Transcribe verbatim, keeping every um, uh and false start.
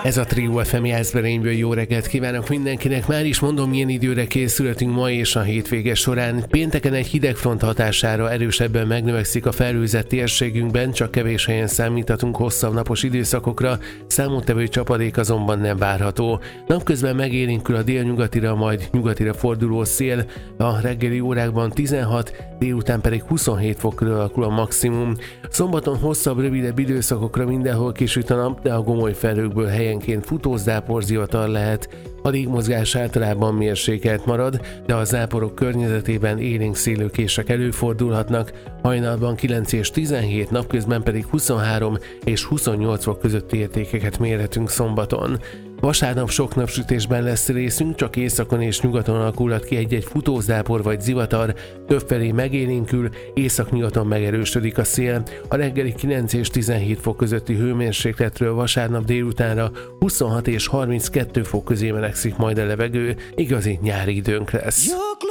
Ez a Trio ef em Jászberényből jó reggelt kívánok mindenkinek. Már is mondom, milyen időre készülhetünk ma és a hétvége során. Pénteken egy hidegfront hatására erősebben megnövekszik a felhőzet térségünkben, csak kevés helyen számíthatunk hosszabb napos időszakokra, számottevő csapadék azonban nem várható. Napközben megélénkül a délnyugatira, majd nyugatira forduló szél, a reggeli órákban tizenhat, délután pedig huszonhét fok körül alakul a maximum. Szombaton hosszabb, rövidebb időszakokra mindenhol kisüt a nap, de a gomoly felhőkből helyenként futózápor, zivatar lehet. A légmozgás általában mérsékelt marad, de a záporok környezetében élénk szélőkések előfordulhatnak, hajnalban kilenc és tizenhét, napközben pedig huszonhárom és huszonnyolc fok közötti értékeket mérhetünk szombaton. Vasárnap sok napsütésben lesz részünk, csak északon és nyugaton alakulhat ki egy-egy futózápor vagy zivatar, többfelé megélénkül, északnyugaton megerősödik a szél. A reggeli kilenc és tizenhét fok közötti hőmérsékletről vasárnap délutánra huszonhat és harminckettő fok közé melegszik majd a levegő, igazi nyári időnk lesz.